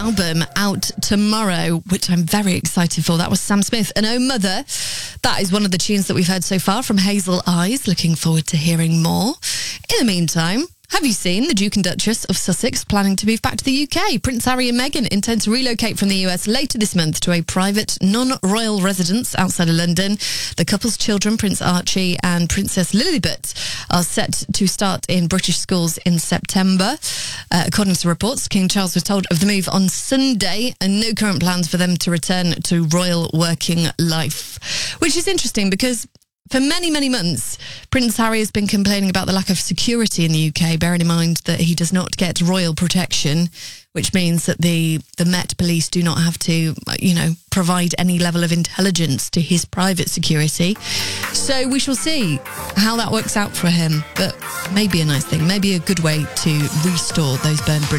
album out tomorrow, which I'm very excited for. That was Sam Smith and Oh Mother. That is one of the tunes that we've heard so far from Hazel Eyes. Looking forward to hearing more. In the meantime, have you seen the Duke and Duchess of Sussex planning to move back to the UK? Prince Harry and Meghan intend to relocate from the US later this month to a private, non-royal residence outside of London. The couple's children, Prince Archie and Princess Lilibet, are set to start in British schools in September. According to reports, King Charles was told of the move on Sunday and no current plans for them to return to royal working life. Which is interesting because for many, many months, Prince Harry has been complaining about the lack of security in the UK, bearing in mind that he does not get royal protection, which means that the Met Police do not have to, provide any level of intelligence to his private security. So we shall see how that works out for him. But maybe a nice thing, maybe a good way to restore those burned bridges.